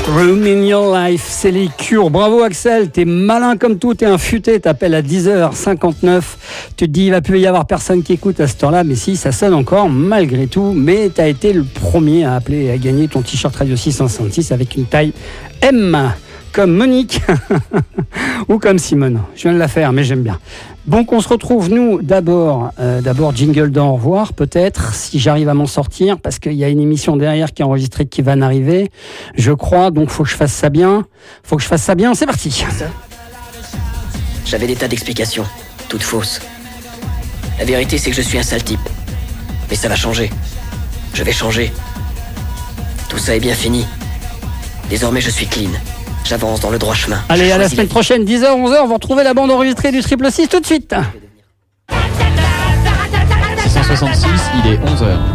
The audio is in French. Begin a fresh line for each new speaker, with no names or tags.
Room in Your Life, c'est les Cures. Bravo Axel, t'es malin comme tout, t'es un futé, t'appelles à 10h59. Tu te dis, il va plus y avoir personne qui écoute à cette heure-là, mais si, ça sonne encore malgré tout. Mais t'as été le premier à appeler et à gagner ton t-shirt Radio 666 avec une taille M, comme Monique ou comme Simone. Je viens de la faire, mais j'aime bien. Donc on se retrouve, nous, d'abord jingle d'au revoir, peut-être, si j'arrive à m'en sortir, parce qu'il y a une émission derrière qui est enregistrée qui va n'arriver, je crois, donc faut que je fasse ça bien. C'est parti.
Ça, j'avais des tas d'explications, toutes fausses. La vérité, c'est que je suis un sale type. Mais ça va changer. Je vais changer. Tout ça est bien fini. Désormais, je suis clean. J'avance dans le droit chemin.
Allez, à la semaine prochaine, 10h, 11h, vous retrouvez la bande enregistrée du 666 tout de suite.
666, il est 11h.